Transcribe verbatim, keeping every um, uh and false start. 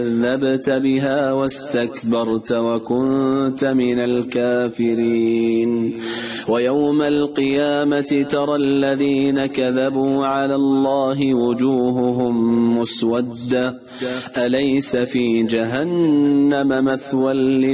كذبت بها واستكبرت وكنت من الكافرين ويوم القيامة ترى الذين كذبوا على الله وجوههم مسودة أليس في جهنم مثوى